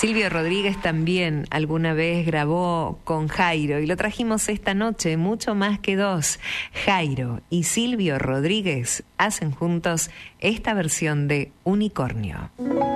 Silvio Rodríguez también alguna vez grabó con Jairo y lo trajimos esta noche, Mucho Más que Dos. Jairo y Silvio Rodríguez hacen juntos esta versión de Unicornio.